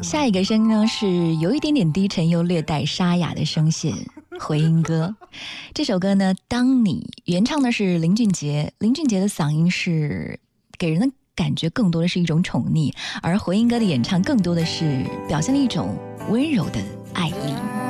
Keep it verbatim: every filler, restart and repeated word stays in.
下一个声呢是有一点点低沉又略带沙哑的声线，回音歌。这首歌呢，当你原唱的是林俊杰，林俊杰的嗓音是给人的感觉更多的是一种宠溺，而回音歌的演唱更多的是表现了一种温柔的爱意。